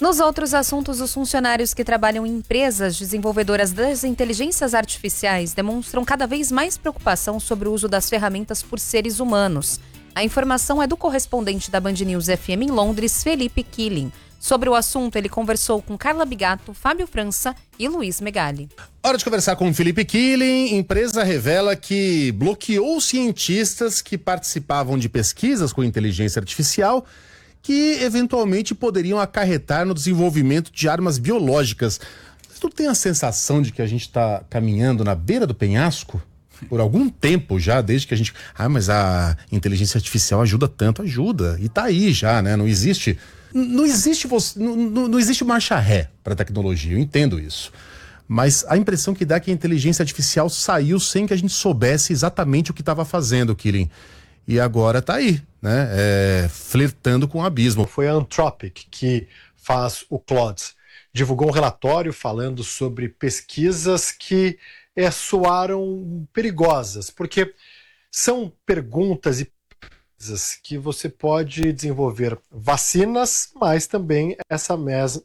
Nos outros assuntos, os funcionários que trabalham em empresas desenvolvedoras das inteligências artificiais demonstram cada vez mais preocupação sobre o uso das ferramentas por seres humanos. A informação é do correspondente da Band News FM em Londres, Felipe Killing. Sobre o assunto, ele conversou com Carla Bigato, Fábio França e Luiz Megali. Hora de conversar com o Felipe Killing. Empresa revela que bloqueou cientistas que participavam de pesquisas com inteligência artificial que eventualmente poderiam acarretar no desenvolvimento de armas biológicas. Tu tem a sensação de que a gente está caminhando na beira do penhasco? Por algum tempo já, desde que a gente... mas a inteligência artificial ajuda tanto, ajuda. E tá aí já, né? Não existe marcha ré para a tecnologia, eu entendo isso. Mas a impressão que dá é que a inteligência artificial saiu sem que a gente soubesse exatamente o que estava fazendo, Killing. E agora tá aí, né? Flertando com o abismo. Foi a Anthropic que faz o Claude. Divulgou um relatório falando sobre pesquisas que soaram perigosas, porque são perguntas e pesquisas que você pode desenvolver vacinas, mas também essa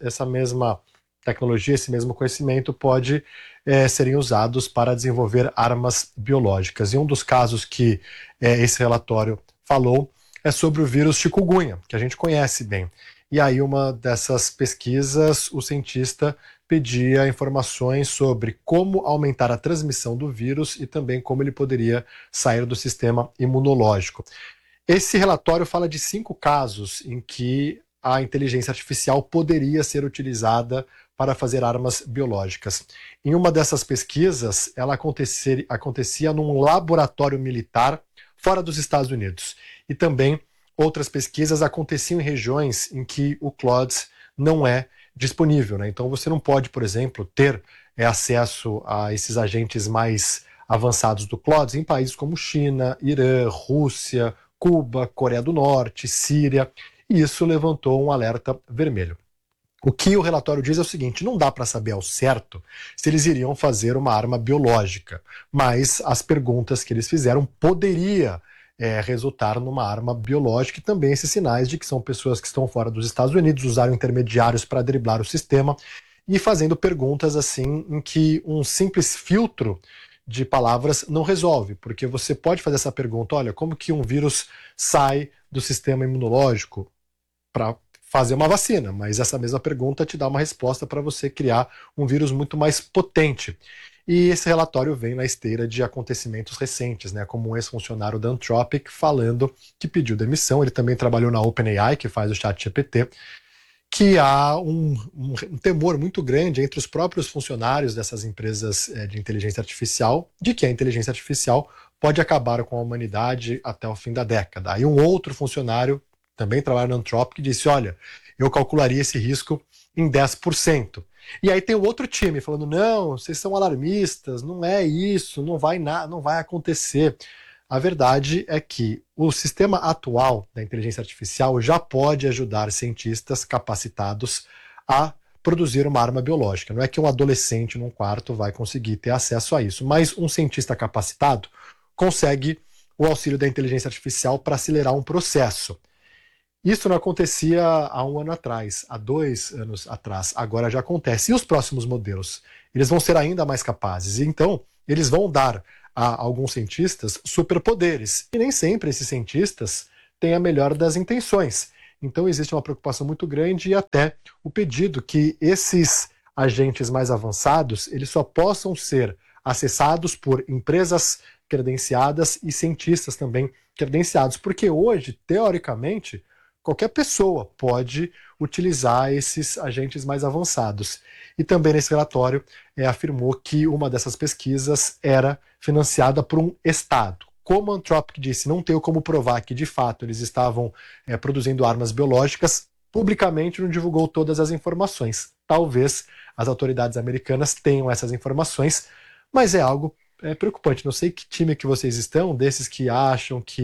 mesma tecnologia, esse mesmo conhecimento pode serem usados para desenvolver armas biológicas. E um dos casos que esse relatório falou é sobre o vírus chikungunya, que a gente conhece bem. E aí uma dessas pesquisas, o cientista pedia informações sobre como aumentar a transmissão do vírus e também como ele poderia sair do sistema imunológico. Esse relatório fala de 5 casos em que a inteligência artificial poderia ser utilizada para fazer armas biológicas. Em uma dessas pesquisas, ela acontecia num laboratório militar fora dos Estados Unidos. E também outras pesquisas aconteciam em regiões em que o Claude não é disponível, né? Então você não pode, por exemplo, ter acesso a esses agentes mais avançados do Claude em países como China, Irã, Rússia, Cuba, Coreia do Norte, Síria. E isso levantou um alerta vermelho. O que o relatório diz é o seguinte: não dá para saber ao certo se eles iriam fazer uma arma biológica, mas as perguntas que eles fizeram poderia resultar numa arma biológica, e também esses sinais de que são pessoas que estão fora dos Estados Unidos, usaram intermediários para driblar o sistema e fazendo perguntas assim em que um simples filtro de palavras não resolve, porque você pode fazer essa pergunta: olha, como que um vírus sai do sistema imunológico para fazer uma vacina, mas essa mesma pergunta te dá uma resposta para você criar um vírus muito mais potente. E esse relatório vem na esteira de acontecimentos recentes, né, como um ex-funcionário da Anthropic falando que pediu demissão. Ele também trabalhou na OpenAI, que faz o ChatGPT, que há um temor muito grande entre os próprios funcionários dessas empresas de inteligência artificial, de que a inteligência artificial pode acabar com a humanidade até o fim da década. Aí um outro funcionário, também trabalha na Anthropic, disse: olha, eu calcularia esse risco em 10%. E aí tem o outro time falando: não, vocês são alarmistas, não é isso, não vai acontecer. A verdade é que o sistema atual da inteligência artificial já pode ajudar cientistas capacitados a produzir uma arma biológica. Não é que um adolescente num quarto vai conseguir ter acesso a isso, mas um cientista capacitado consegue o auxílio da inteligência artificial para acelerar um processo. Isso não acontecia há 1 ano atrás, há 2 anos atrás, agora já acontece. E os próximos modelos? Eles vão ser ainda mais capazes, e então eles vão dar a alguns cientistas superpoderes. E nem sempre esses cientistas têm a melhor das intenções. Então existe uma preocupação muito grande e até o pedido que esses agentes mais avançados eles só possam ser acessados por empresas credenciadas e cientistas também credenciados, porque hoje, teoricamente, qualquer pessoa pode utilizar esses agentes mais avançados. E também nesse relatório afirmou que uma dessas pesquisas era financiada por um Estado. Como a Anthropic disse, não tem como provar que de fato eles estavam produzindo armas biológicas, publicamente não divulgou todas as informações. Talvez as autoridades americanas tenham essas informações, mas é algo preocupante. Não sei que time que vocês estão, desses que acham que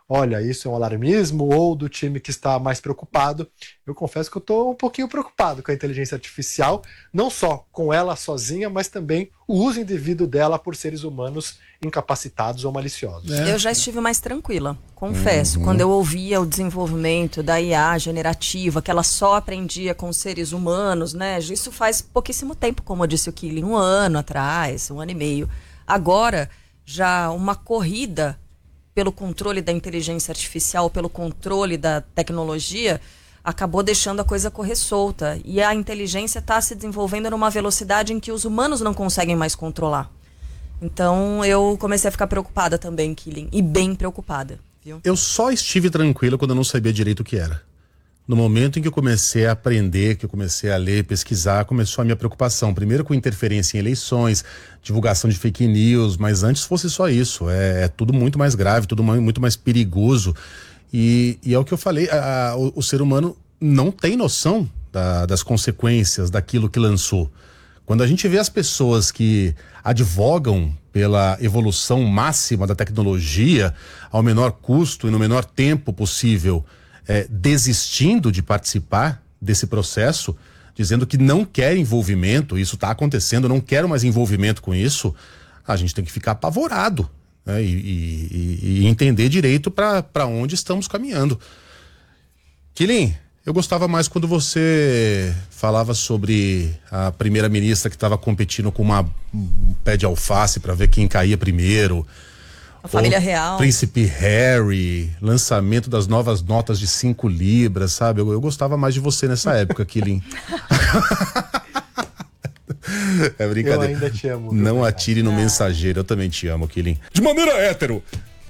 olha, isso é um alarmismo, ou do time que está mais preocupado. Eu confesso que eu estou um pouquinho preocupado com a inteligência artificial, não só com ela sozinha, mas também o uso indevido dela por seres humanos incapacitados ou maliciosos. Eu já estive mais tranquila, confesso. Quando eu ouvia o desenvolvimento da IA generativa, que ela só aprendia com seres humanos, né? Isso faz pouquíssimo tempo, como disse o Killing, 1 ano atrás, 1 ano e meio. Agora, já uma corrida pelo controle da inteligência artificial, pelo controle da tecnologia, acabou deixando a coisa correr solta. E a inteligência está se desenvolvendo numa velocidade em que os humanos não conseguem mais controlar. Então eu comecei a ficar preocupada também, Killing, e bem preocupada, viu? Eu só estive tranquilo quando eu não sabia direito o que era. No momento em que eu comecei a aprender, que eu comecei a ler, pesquisar, começou a minha preocupação. Primeiro com interferência em eleições, divulgação de fake news, mas antes fosse só isso. É tudo muito mais grave, tudo muito mais perigoso. E é o que eu falei, o ser humano não tem noção das consequências daquilo que lançou. Quando a gente vê as pessoas que advogam pela evolução máxima da tecnologia ao menor custo e no menor tempo possível, desistindo de participar desse processo, dizendo que não quer envolvimento, isso está acontecendo, não quero mais envolvimento com isso, a gente tem que ficar apavorado, né? E entender direito para onde estamos caminhando. Killing, eu gostava mais quando você falava sobre a primeira-ministra que estava competindo com um pé de alface para ver quem caía primeiro. A família real. Príncipe Harry, lançamento das novas notas de 5 libras, sabe? Eu gostava mais de você nessa época, Killing. É brincadeira. Eu ainda te amo. Não atire no mensageiro, eu também te amo, Killing. De maneira hétero.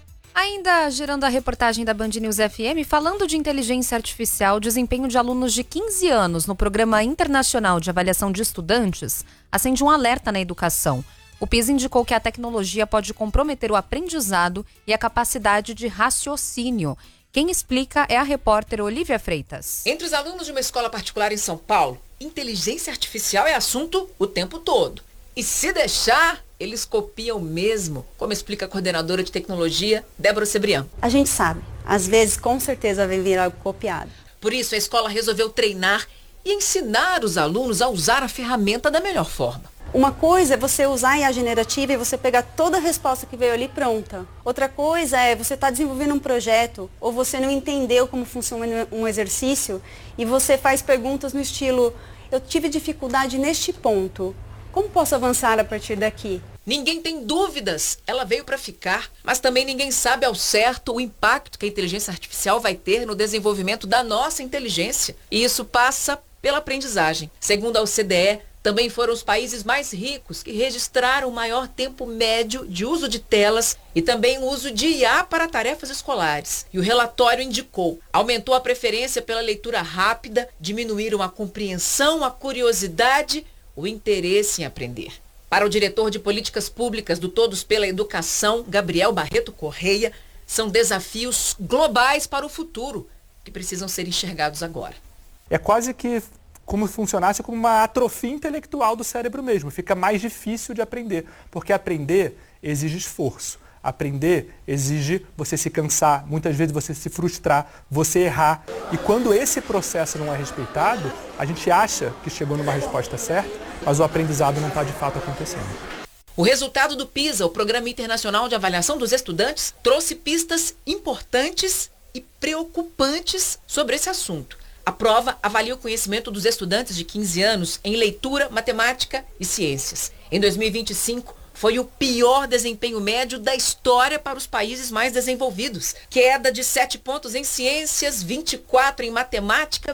Ainda gerando a reportagem da Band News FM, falando de inteligência artificial, o desempenho de alunos de 15 anos no Programa Internacional de Avaliação de Estudantes acende um alerta na educação. O PISA indicou que a tecnologia pode comprometer o aprendizado e a capacidade de raciocínio. Quem explica é a repórter Olivia Freitas. Entre os alunos de uma escola particular em São Paulo, inteligência artificial é assunto o tempo todo. E se deixar, eles copiam mesmo, como explica a coordenadora de tecnologia, Débora Cebrián. A gente sabe, às vezes com certeza vai vir algo copiado. Por isso a escola resolveu treinar e ensinar os alunos a usar a ferramenta da melhor forma. Uma coisa é você usar a IA generativa e você pegar toda a resposta que veio ali pronta. Outra coisa é você estar desenvolvendo um projeto ou você não entendeu como funciona um exercício e você faz perguntas no estilo: eu tive dificuldade neste ponto, como posso avançar a partir daqui? Ninguém tem dúvidas, ela veio para ficar, mas também ninguém sabe ao certo o impacto que a inteligência artificial vai ter no desenvolvimento da nossa inteligência. E isso passa pela aprendizagem. Segundo a OCDE, também foram os países mais ricos que registraram o maior tempo médio de uso de telas e também o uso de IA para tarefas escolares. E o relatório indicou: aumentou a preferência pela leitura rápida, diminuíram a compreensão, a curiosidade, o interesse em aprender. Para o diretor de políticas públicas do Todos pela Educação, Gabriel Barreto Correia, são desafios globais para o futuro que precisam ser enxergados agora. É quase que como se funcionasse como uma atrofia intelectual do cérebro mesmo. Fica mais difícil de aprender, porque aprender exige esforço. Aprender exige você se cansar, muitas vezes você se frustrar, você errar. E quando esse processo não é respeitado, a gente acha que chegou numa resposta certa, mas o aprendizado não está de fato acontecendo. O resultado do PISA, o Programa Internacional de Avaliação dos Estudantes, trouxe pistas importantes e preocupantes sobre esse assunto. A prova avalia o conhecimento dos estudantes de 15 anos em leitura, matemática e ciências. Em 2025, foi o pior desempenho médio da história para os países mais desenvolvidos. Queda de 7 pontos em ciências, 24 em matemática,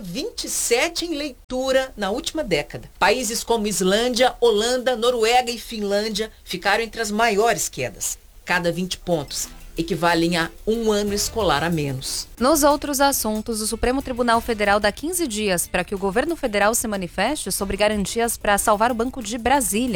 27 em leitura na última década. Países como Islândia, Holanda, Noruega e Finlândia ficaram entre as maiores quedas. Cada 20 pontos equivalem a 1 ano escolar a menos. Nos outros assuntos, o Supremo Tribunal Federal dá 15 dias para que o governo federal se manifeste sobre garantias para salvar o Banco de Brasília.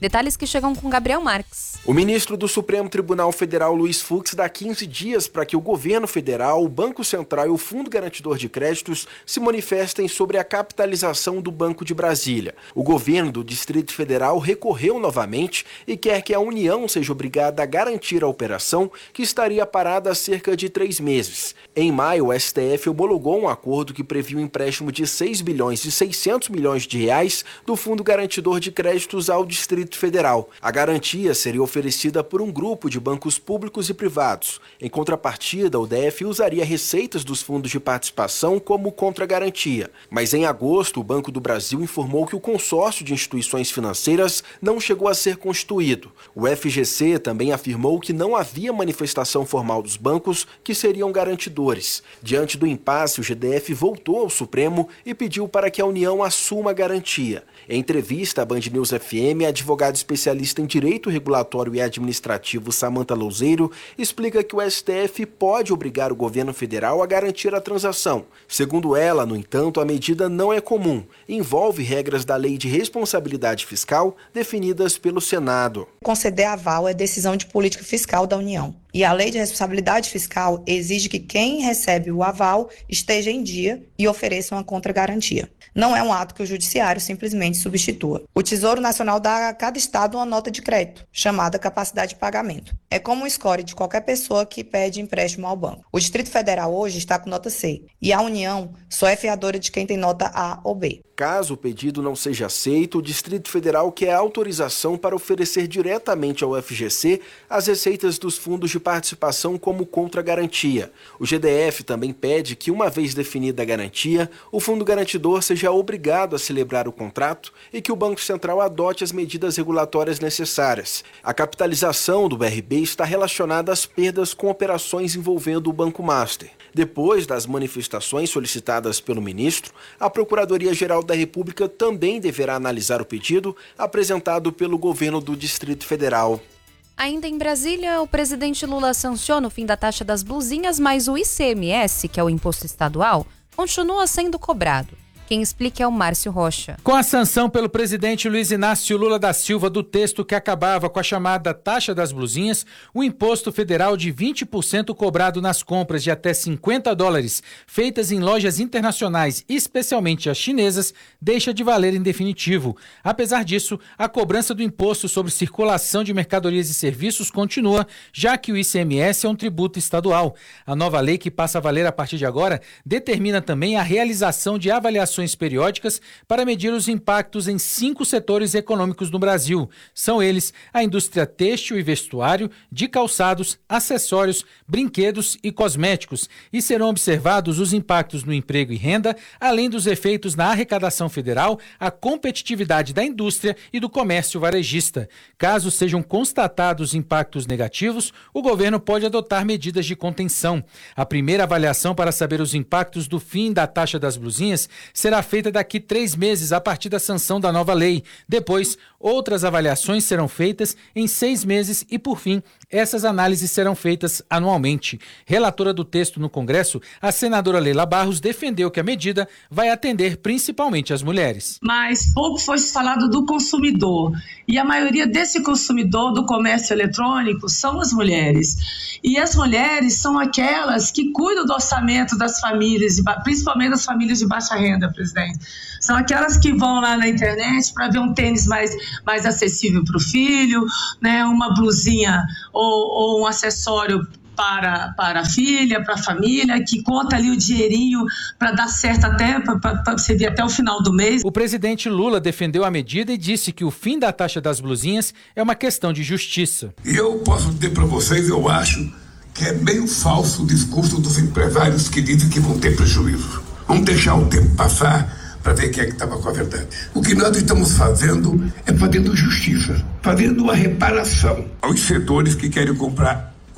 Detalhes que chegam com Gabriel Marques. O ministro do Supremo Tribunal Federal, Luiz Fux, dá 15 dias para que o governo federal, o Banco Central e o Fundo Garantidor de Créditos se manifestem sobre a capitalização do Banco de Brasília. O governo do Distrito Federal recorreu novamente e quer que a União seja obrigada a garantir a operação, que estaria parada há cerca de 3 meses. Em maio, o STF homologou um acordo que previa um empréstimo de 6 bilhões e 600 milhões de reais do Fundo Garantidor de Créditos ao Distrito Federal. A garantia seria oferecida por um grupo de bancos públicos e privados. Em contrapartida, o DF usaria receitas dos fundos de participação como contragarantia. Mas em agosto, o Banco do Brasil informou que o consórcio de instituições financeiras não chegou a ser constituído. O FGC também afirmou que não havia manifestação formal dos bancos que seriam garantidores. Diante do impasse, o GDF voltou ao Supremo e pediu para que a União assuma a garantia. Em entrevista à Band News FM, a advogada especialista em direito regulatório e administrativo Samantha Louzeiro explica que o STF pode obrigar o governo federal a garantir a transação. Segundo ela, no entanto, a medida não é comum. Envolve regras da Lei de Responsabilidade Fiscal definidas pelo Senado. Conceder aval é decisão de política fiscal da União. E a Lei de Responsabilidade Fiscal exige que quem recebe o aval esteja em dia e ofereça uma contragarantia. Não é um ato que o Judiciário simplesmente substitua. O Tesouro Nacional dá a cada estado uma nota de crédito, chamada capacidade de pagamento. É como um score de qualquer pessoa que pede empréstimo ao banco. O Distrito Federal hoje está com nota C e a União só é fiadora de quem tem nota A ou B. Caso o pedido não seja aceito, o Distrito Federal quer autorização para oferecer diretamente ao FGC as receitas dos fundos de participação como contragarantia. O GDF também pede que, uma vez definida a garantia, o Fundo Garantidor seja obrigado a celebrar o contrato e que o Banco Central adote as medidas regulatórias necessárias. A capitalização do BRB está relacionada às perdas com operações envolvendo o Banco Master. Depois das manifestações solicitadas pelo ministro, a Procuradoria-Geral da República também deverá analisar o pedido apresentado pelo governo do Distrito Federal. Ainda em Brasília, o presidente Lula sanciona o fim da taxa das blusinhas, mas o ICMS, que é o imposto estadual, continua sendo cobrado. Quem explica é o Márcio Rocha. Com a sanção pelo presidente Luiz Inácio Lula da Silva do texto que acabava com a chamada taxa das blusinhas, o imposto federal de 20% cobrado nas compras de até $50 feitas em lojas internacionais, especialmente as chinesas, deixa de valer em definitivo. Apesar disso, a cobrança do imposto sobre circulação de mercadorias e serviços continua, já que o ICMS é um tributo estadual. A nova lei, que passa a valer a partir de agora, determina também a realização de avaliações periódicas para medir os impactos em 5 setores econômicos no Brasil. São eles a indústria têxtil e vestuário, de calçados, acessórios, brinquedos e cosméticos, e serão observados os impactos no emprego e renda, além dos efeitos na arrecadação federal, a competitividade da indústria e do comércio varejista. Caso sejam constatados impactos negativos, o governo pode adotar medidas de contenção. A primeira avaliação para saber os impactos do fim da taxa das blusinhas será feita daqui 3 meses a partir da sanção da nova lei. Depois, outras avaliações serão feitas em 6 meses e, por fim, essas análises serão feitas anualmente. Relatora do texto no Congresso, a senadora Leila Barros defendeu que a medida vai atender principalmente as mulheres. Mas pouco foi falado do consumidor. E a maioria desse consumidor do comércio eletrônico são as mulheres. E as mulheres são aquelas que cuidam do orçamento das famílias, principalmente das famílias de baixa renda, presidente. São aquelas que vão lá na internet para ver um tênis mais acessível para o filho, né, uma blusinha ou um acessório para a filha, para a família, que conta ali o dinheirinho para dar certo até, para você ver até o final do mês. O presidente Lula defendeu a medida e disse que o fim da taxa das blusinhas é uma questão de justiça. E eu posso dizer para vocês, eu acho que é meio falso o discurso dos empresários que dizem que vão ter prejuízo. Vamos deixar o tempo passar para ver quem é que estava com a verdade. O que nós estamos fazendo é fazendo justiça, fazendo uma reparação aos setores que querem comprar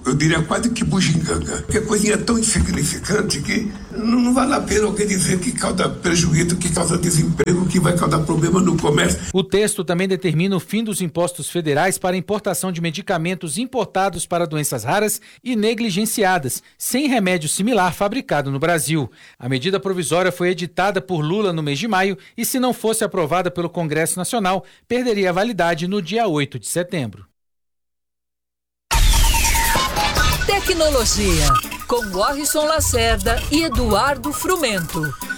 eu diria quase que bugiganga, porque a coisinha é tão insignificante que não vale a pena alguém dizer que causa prejuízo, que causa desemprego, que vai causar problema no comércio. O texto também determina o fim dos impostos federais para a importação de medicamentos importados para doenças raras e negligenciadas, sem remédio similar fabricado no Brasil. A medida provisória foi editada por Lula no mês de maio e, se não fosse aprovada pelo Congresso Nacional, perderia a validade no dia 8 de setembro. Tecnologia, com Warrison Lacerda e Eduardo Frumento.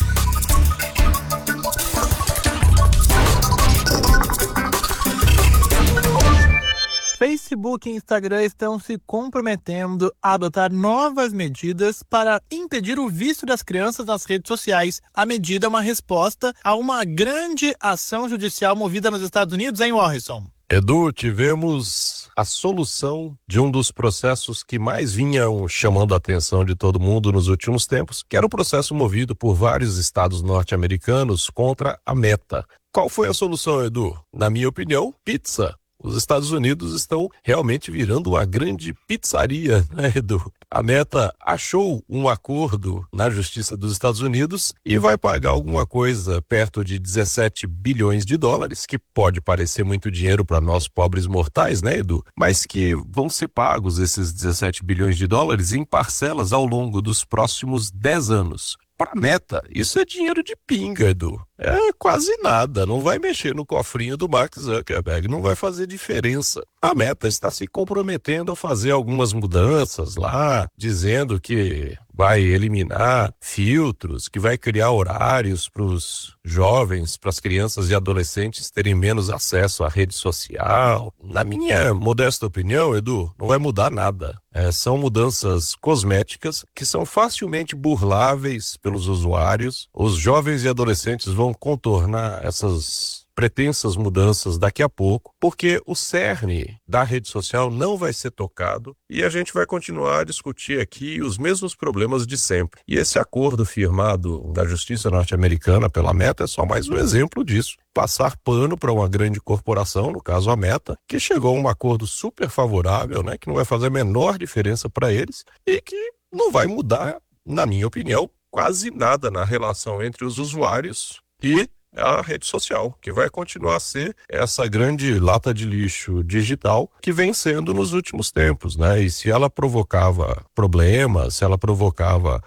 Facebook e Instagram estão se comprometendo a adotar novas medidas para impedir o vício das crianças nas redes sociais. A medida é uma resposta a uma grande ação judicial movida nos Estados Unidos, hein, Warrison? Edu, tivemos a solução de um dos processos que mais vinham chamando a atenção de todo mundo nos últimos tempos, que era o processo movido por vários estados norte-americanos contra a Meta. Qual foi a solução, Edu? Na minha opinião, pizza. Os Estados Unidos estão realmente virando uma grande pizzaria, né, Edu? A Meta achou um acordo na Justiça dos Estados Unidos e vai pagar alguma coisa perto de 17 bilhões de dólares, que pode parecer muito dinheiro para nós pobres mortais, né, Edu? Mas que vão ser pagos esses 17 bilhões de dólares em parcelas ao longo dos próximos 10 anos. Para a Meta, isso é dinheiro de pinga, Edu. É quase nada, não vai mexer no cofrinho do Mark Zuckerberg, não vai fazer diferença. A Meta está se comprometendo a fazer algumas mudanças lá, dizendo que vai eliminar filtros, que vai criar horários para os jovens, para as crianças e adolescentes terem menos acesso à rede social. Na minha modesta opinião, Edu, não vai mudar nada. São mudanças cosméticas que são facilmente burláveis pelos usuários. Os jovens e adolescentes vão contornar essas pretensas mudanças daqui a pouco, porque o cerne da rede social não vai ser tocado e a gente vai continuar a discutir aqui os mesmos problemas de sempre. E esse acordo firmado da Justiça norte-americana pela Meta é só mais um exemplo disso. Passar pano para uma grande corporação, no caso a Meta, que chegou a um acordo super favorável, né, que não vai fazer a menor diferença para eles e que não vai mudar, na minha opinião, quase nada na relação entre os usuários e a rede social, que vai continuar a ser essa grande lata de lixo digital que vem sendo nos últimos tempos, né? E se ela provocava problemas, se ela provocava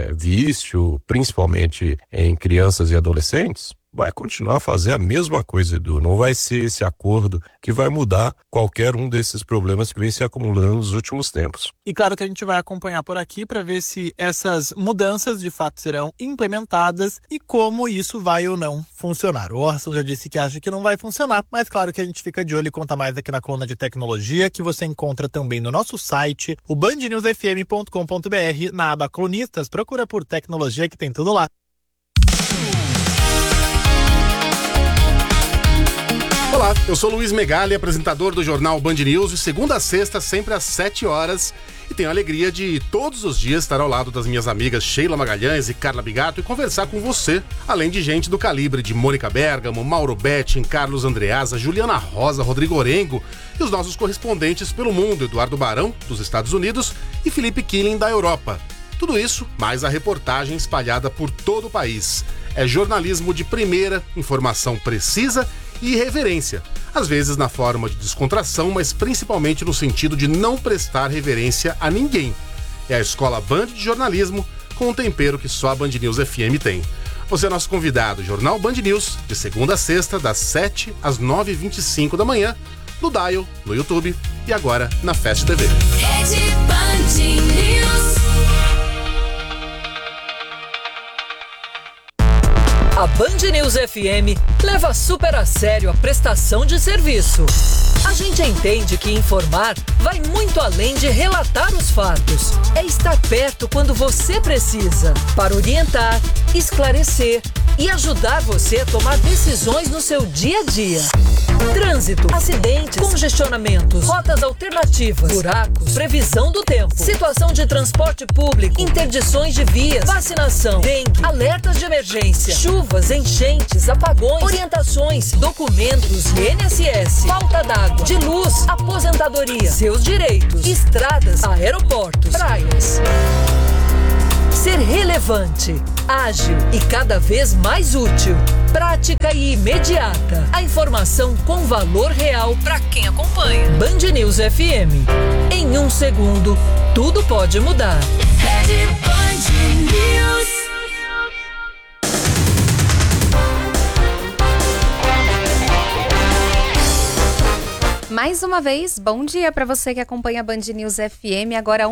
vício, principalmente em crianças e adolescentes, vai continuar a fazer a mesma coisa, Edu. Não vai ser esse acordo que vai mudar qualquer um desses problemas que vem se acumulando nos últimos tempos. E claro que a gente vai acompanhar por aqui para ver se essas mudanças de fato serão implementadas e como isso vai ou não funcionar. O Orson já disse que acha que não vai funcionar, mas claro que a gente fica de olho e conta mais aqui na coluna de tecnologia, que você encontra também no nosso site, o bandnewsfm.com.br, na aba Colunistas. Procura por tecnologia que tem tudo lá. Olá, eu sou Luiz Megali, apresentador do jornal Band News, de segunda a sexta, sempre às 7 horas. E tenho a alegria de todos os dias estar ao lado das minhas amigas Sheila Magalhães e Carla Bigato e conversar com você, além de gente do calibre de Mônica Bergamo, Mauro Betting, Carlos Andreasa, Juliana Rosa, Rodrigo Orengo e os nossos correspondentes pelo mundo, Eduardo Barão, dos Estados Unidos, e Felipe Killing, da Europa. Tudo isso, mais a reportagem espalhada por todo o país. É jornalismo de primeira, informação precisa e irreverência, às vezes na forma de descontração, mas principalmente no sentido de não prestar reverência a ninguém. É a Escola Band de Jornalismo, com um tempero que só a Band News FM tem. Você é nosso convidado, Jornal Band News, de segunda a sexta, das 7 às 9h25 da manhã, no Dial, no YouTube e agora na Fast TV. Rede Band News. A Band News FM leva super a sério a prestação de serviço. A gente entende que informar vai muito além de relatar os fatos. É estar perto quando você precisa, para orientar, esclarecer e ajudar você a tomar decisões no seu dia a dia. Trânsito, acidentes, congestionamentos, rotas alternativas, buracos, previsão do tempo, situação de transporte público, interdições de vias, vacinação, dengue, alertas de emergência, chuvas, enchentes, apagões, orientações, documentos, INSS, falta d'água, de luz, aposentadoria, seus direitos, estradas, aeroportos, praias. Ser relevante, ágil e cada vez mais útil. Prática e imediata. A informação com valor real para quem acompanha. Band News FM. Em 1 segundo, tudo pode mudar. Mais uma vez, bom dia para você que acompanha a Band News FM. Agora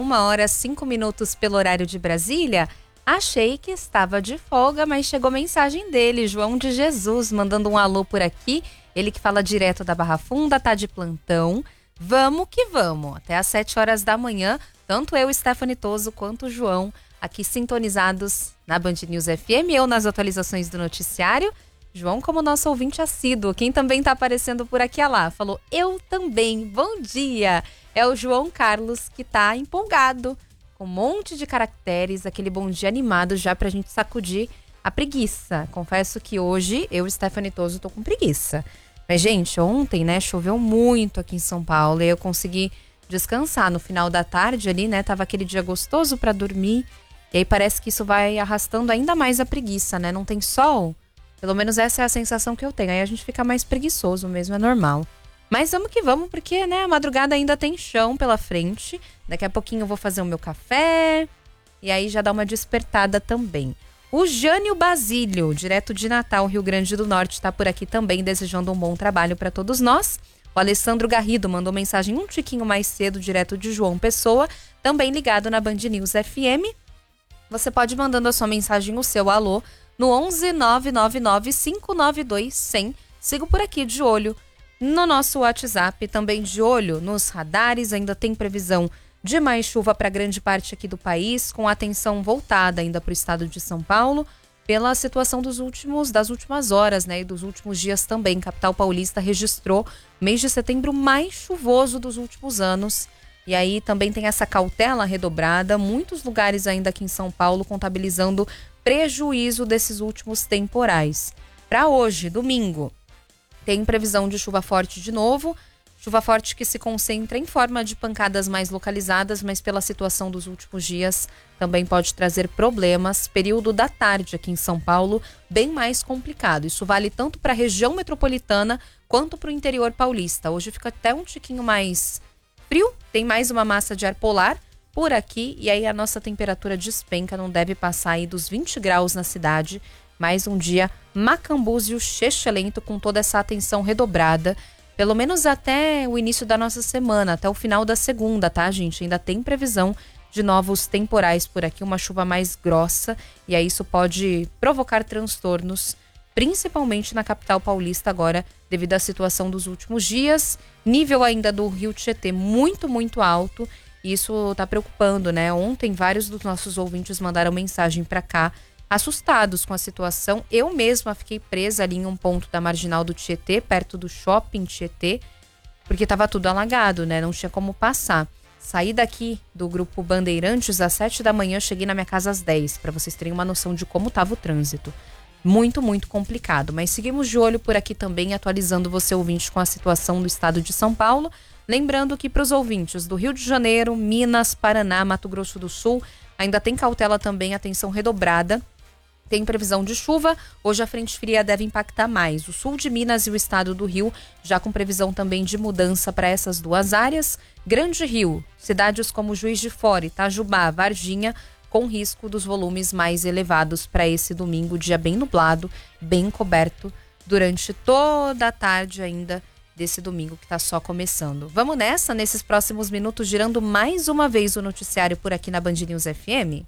1h05 pelo horário de Brasília. Achei que estava de folga, mas chegou mensagem dele, João de Jesus, mandando um alô por aqui. Ele que fala direto da Barra Funda, tá de plantão. Vamos que vamos. Até às 7 horas da manhã, tanto eu, Stephanie Toso, quanto o João, aqui sintonizados na Band News FM. Eu nas atualizações do noticiário. João como nosso ouvinte assíduo. Quem também tá aparecendo por aqui, lá, falou, eu também, bom dia. É o João Carlos que tá empolgado, com um monte de caracteres, aquele bom dia animado já pra gente sacudir a preguiça. Confesso que hoje eu, Stephanie Toso, tô com preguiça. Mas, gente, ontem, né, choveu muito aqui em São Paulo e eu consegui descansar no final da tarde ali, né, tava aquele dia gostoso pra dormir. E aí parece que isso vai arrastando ainda mais a preguiça, né, não tem sol. Pelo menos essa é a sensação que eu tenho. Aí a gente fica mais preguiçoso mesmo, é normal. Mas vamos que vamos, porque, né, a madrugada ainda tem chão pela frente. Daqui a pouquinho eu vou fazer o meu café. E aí já dá uma despertada também. O Jânio Basílio, direto de Natal, Rio Grande do Norte, está por aqui também, desejando um bom trabalho para todos nós. O Alessandro Garrido mandou mensagem um tiquinho mais cedo, direto de João Pessoa, também ligado na Band News FM. Você pode ir mandando a sua mensagem, o seu alô, no 11 999 592 100. Sigo por aqui de olho no nosso WhatsApp, também de olho nos radares. Ainda tem previsão de mais chuva para grande parte aqui do país, com atenção voltada ainda para o estado de São Paulo, pela situação das últimas horas, né, e dos últimos dias também. Capital paulista registrou mês de setembro mais chuvoso dos últimos anos. E aí também tem essa cautela redobrada, muitos lugares ainda aqui em São Paulo contabilizando prejuízo desses últimos temporais. Para hoje, domingo, tem previsão de chuva forte de novo, chuva forte que se concentra em forma de pancadas mais localizadas, mas pela situação dos últimos dias também pode trazer problemas. Período da tarde aqui em São Paulo, bem mais complicado. Isso vale tanto para a região metropolitana quanto para o interior paulista. Hoje fica até um tiquinho mais frio, tem mais uma massa de ar polar por aqui, e aí a nossa temperatura despenca, não deve passar aí dos 20 graus na cidade. Mais um dia macambúzio, chechelento, com toda essa atenção redobrada, pelo menos até o início da nossa semana, até o final da segunda, tá, gente? Ainda tem previsão de novos temporais por aqui, uma chuva mais grossa, e aí isso pode provocar transtornos, principalmente na capital paulista agora, devido à situação dos últimos dias. Nível ainda do Rio Tietê muito, muito alto. Isso tá preocupando, né? Ontem vários dos nossos ouvintes mandaram mensagem para cá, assustados com a situação. Eu mesma fiquei presa ali em um ponto da marginal do Tietê, perto do shopping Tietê, porque tava tudo alagado, né? Não tinha como passar. Saí daqui do grupo Bandeirantes às 7 da manhã, cheguei na minha casa às 10, para vocês terem uma noção de como tava o trânsito. Muito, muito complicado. Mas seguimos de olho por aqui também, atualizando você, ouvinte, com a situação do estado de São Paulo. Lembrando que para os ouvintes do Rio de Janeiro, Minas, Paraná, Mato Grosso do Sul, ainda tem cautela também, atenção redobrada. Tem previsão de chuva. Hoje a frente fria deve impactar mais o sul de Minas e o estado do Rio, já com previsão também de mudança para essas duas áreas. Grande Rio, cidades como Juiz de Fora, Itajubá, Varginha, com risco dos volumes mais elevados para esse domingo, dia bem nublado, bem coberto durante toda a tarde ainda desse domingo que está só começando. Vamos nessa, nesses próximos minutos, girando mais uma vez o noticiário por aqui na Band News FM?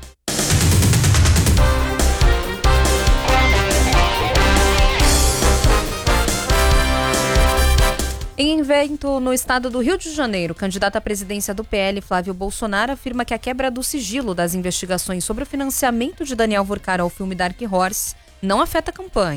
Em evento no estado do Rio de Janeiro, candidato à presidência do PL, Flávio Bolsonaro, afirma que a quebra do sigilo das investigações sobre o financiamento de Daniel Wurcar ao filme Dark Horse não afeta a campanha.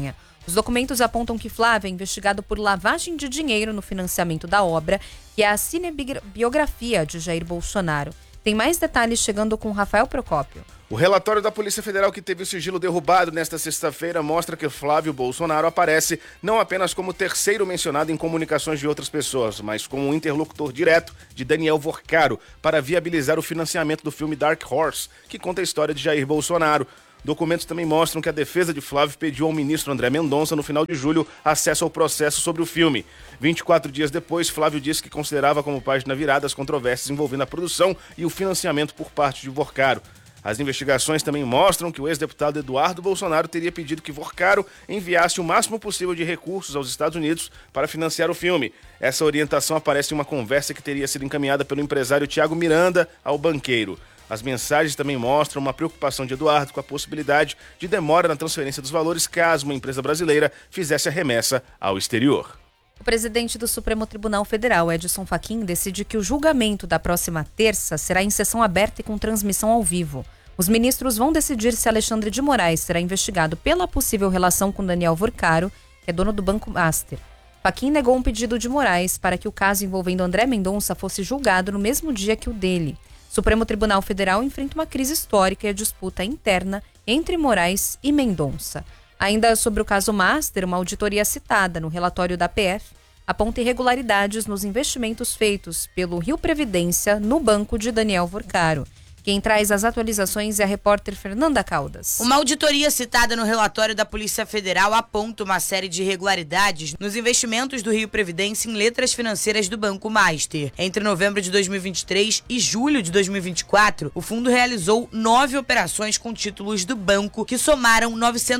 Os documentos apontam que Flávio é investigado por lavagem de dinheiro no financiamento da obra, que é a cinebiografia de Jair Bolsonaro. Tem mais detalhes chegando com Rafael Procópio. O relatório da Polícia Federal, que teve o sigilo derrubado nesta sexta-feira, mostra que Flávio Bolsonaro aparece não apenas como terceiro mencionado em comunicações de outras pessoas, mas como um interlocutor direto de Daniel Vorcaro para viabilizar o financiamento do filme Dark Horse, que conta a história de Jair Bolsonaro. Documentos também mostram que a defesa de Flávio pediu ao ministro André Mendonça, no final de julho, acesso ao processo sobre o filme. 24 dias depois, Flávio disse que considerava como página virada as controvérsias envolvendo a produção e o financiamento por parte de Vorcaro. As investigações também mostram que o ex-deputado Eduardo Bolsonaro teria pedido que Vorcaro enviasse o máximo possível de recursos aos Estados Unidos para financiar o filme. Essa orientação aparece em uma conversa que teria sido encaminhada pelo empresário Tiago Miranda ao banqueiro. As mensagens também mostram uma preocupação de Eduardo com a possibilidade de demora na transferência dos valores caso uma empresa brasileira fizesse a remessa ao exterior. O presidente do Supremo Tribunal Federal, Edson Fachin, decide que o julgamento da próxima terça será em sessão aberta e com transmissão ao vivo. Os ministros vão decidir se Alexandre de Moraes será investigado pela possível relação com Daniel Vorcaro, que é dono do Banco Master. Fachin negou um pedido de Moraes para que o caso envolvendo André Mendonça fosse julgado no mesmo dia que o dele. O Supremo Tribunal Federal enfrenta uma crise histórica e a disputa interna entre Moraes e Mendonça. Ainda sobre o caso Master, uma auditoria citada no relatório da PF aponta irregularidades nos investimentos feitos pelo Rio Previdência no banco de Daniel Vorcaro. Quem traz as atualizações é a repórter Fernanda Caldas. Uma auditoria citada no relatório da Polícia Federal aponta uma série de irregularidades nos investimentos do Rio Previdência em letras financeiras do Banco Master. Entre novembro de 2023 e julho de 2024, o fundo realizou 9 operações com títulos do banco que somaram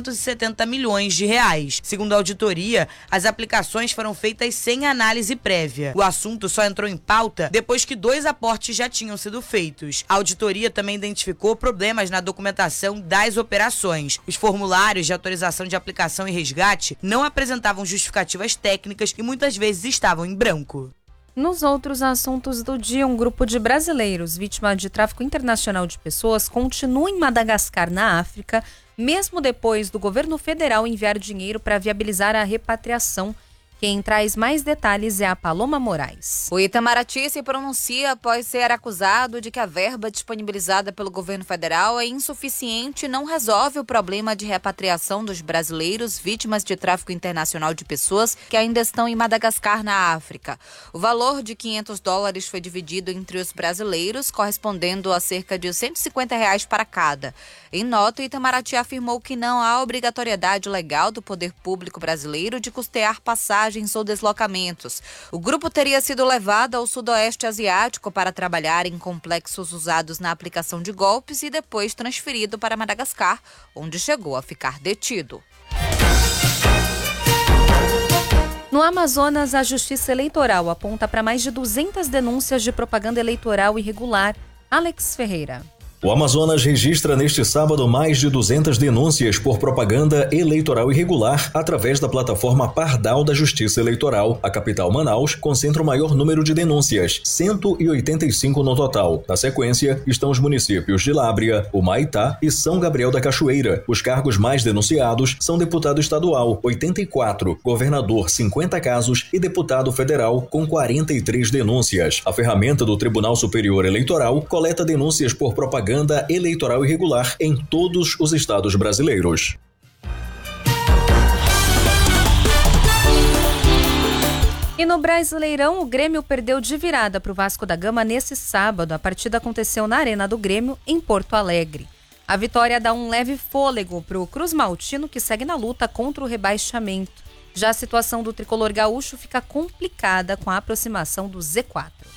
970 milhões de reais. Segundo a auditoria, as aplicações foram feitas sem análise prévia. O assunto só entrou em pauta depois que 2 aportes já tinham sido feitos. A auditoria também identificou problemas na documentação das operações. Os formulários de autorização de aplicação e resgate não apresentavam justificativas técnicas e muitas vezes estavam em branco. Nos outros assuntos do dia, um grupo de brasileiros vítimas de tráfico internacional de pessoas continua em Madagascar, na África, mesmo depois do governo federal enviar dinheiro para viabilizar a repatriação. Quem traz mais detalhes é a Paloma Moraes. O Itamaraty se pronuncia após ser acusado de que a verba disponibilizada pelo governo federal é insuficiente e não resolve o problema de repatriação dos brasileiros vítimas de tráfico internacional de pessoas que ainda estão em Madagascar, na África. O valor de $500 foi dividido entre os brasileiros, correspondendo a cerca de R$150 para cada. Em nota, o Itamaraty afirmou que não há obrigatoriedade legal do poder público brasileiro de custear passagens ou deslocamentos. O grupo teria sido levado ao Sudoeste Asiático para trabalhar em complexos usados na aplicação de golpes e depois transferido para Madagascar, onde chegou a ficar detido. No Amazonas, a Justiça Eleitoral aponta para mais de 200 denúncias de propaganda eleitoral irregular. Alex Ferreira. O Amazonas registra neste sábado mais de 200 denúncias por propaganda eleitoral irregular através da plataforma Pardal da Justiça Eleitoral. A capital, Manaus, concentra o maior número de denúncias, 185 no total. Na sequência, estão os municípios de Lábrea, Humaitá e São Gabriel da Cachoeira. Os cargos mais denunciados são deputado estadual, 84, governador, 50 casos e deputado federal, com 43 denúncias. A ferramenta do Tribunal Superior Eleitoral coleta denúncias por propaganda eleitoral irregular em todos os estados brasileiros. E no Brasileirão, o Grêmio perdeu de virada para o Vasco da Gama nesse sábado. A partida aconteceu na Arena do Grêmio, em Porto Alegre. A vitória dá um leve fôlego para o Cruz Maltino, que segue na luta contra o rebaixamento. Já a situação do tricolor gaúcho fica complicada com a aproximação do Z4.